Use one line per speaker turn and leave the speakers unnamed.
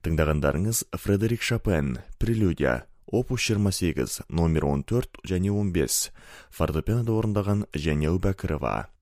Тыңдағандарыңыз Фредерик Шопен, Прелюдия, опус 28, номер 14 және 15, фортепианода орындаған Жәния Әубәкірова.